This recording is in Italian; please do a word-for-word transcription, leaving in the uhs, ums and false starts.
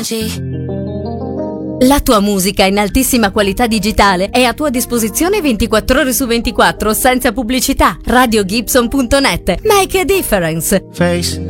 La tua musica in altissima qualità digitale è a tua disposizione ventiquattro ore su ventiquattro senza pubblicità. radio gibson punto net. Make a difference. Face